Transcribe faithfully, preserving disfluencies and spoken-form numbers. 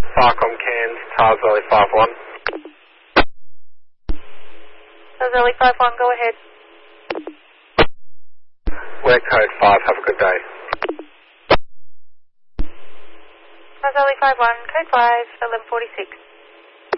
Farcom Cairns, Tars Valley five one. Tars Valley five one, go ahead. We're code five, have a good day. Tars Valley five one, code five, eleven forty-six.